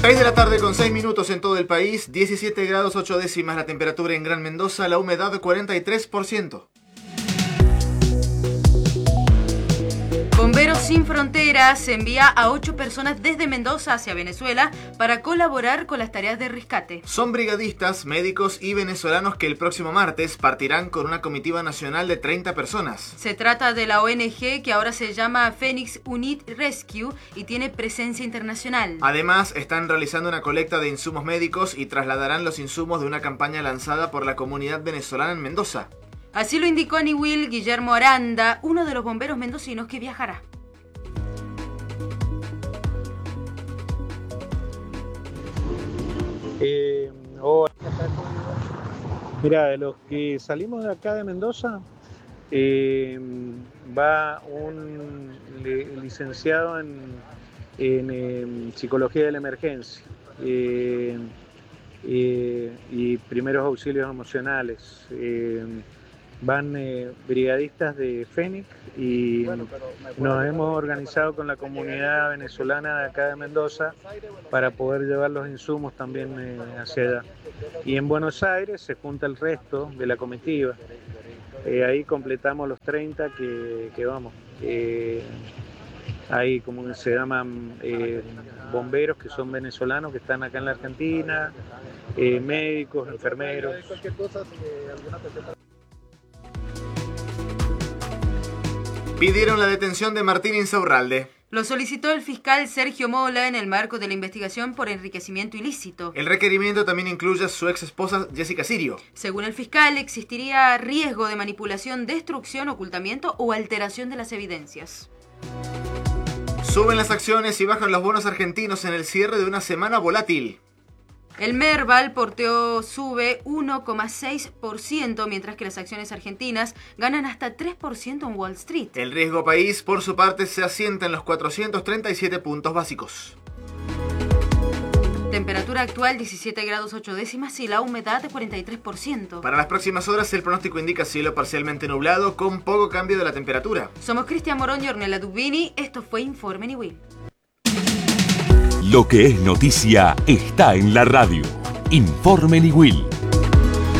6 de la tarde con 6 minutos en todo el país, 17 grados 8 décimas la temperatura en Gran Mendoza, la humedad 43%. Bomberos Sin Fronteras envía a 8 personas desde Mendoza hacia Venezuela para colaborar con las tareas de rescate. Son brigadistas, médicos y venezolanos que el próximo martes partirán con una comitiva nacional de 30 personas. Se trata de la ONG que ahora se llama Phoenix Unit Rescue y tiene presencia internacional. Además, están realizando una colecta de insumos médicos y trasladarán los insumos de una campaña lanzada por la comunidad venezolana en Mendoza. Así lo indicó a Niwil Guillermo Aranda, uno de los bomberos mendocinos que viajará. Mira, de los que salimos de acá de Mendoza, va un licenciado en psicología de la emergencia y primeros auxilios emocionales. Van brigadistas de Phoenix y nos hemos organizado con la comunidad venezolana de acá de Mendoza para poder llevar los insumos también hacia allá. Y en Buenos Aires se junta el resto de la comitiva. Ahí completamos los 30 que vamos. Hay como se llaman bomberos que son venezolanos que están acá en la Argentina, médicos, enfermeros. Pidieron la detención de Martín Insaurralde. Lo solicitó el fiscal Sergio Mola en el marco de la investigación por enriquecimiento ilícito. El requerimiento también incluye a su ex esposa Jessica Sirio. Según el fiscal, existiría riesgo de manipulación, destrucción, ocultamiento o alteración de las evidencias. Suben las acciones y bajan los bonos argentinos en el cierre de una semana volátil. El Merval porteo sube 1,6%, mientras que las acciones argentinas ganan hasta 3% en Wall Street. El riesgo país, por su parte, se asienta en los 437 puntos básicos. Temperatura actual 17 grados 8 décimas y la humedad de 43%. Para las próximas horas el pronóstico indica cielo parcialmente nublado con poco cambio de la temperatura. Somos Cristian Morón y Ornella Dubini. Esto fue Informe Niwil. Lo que es noticia está en la radio. Informe Niwil.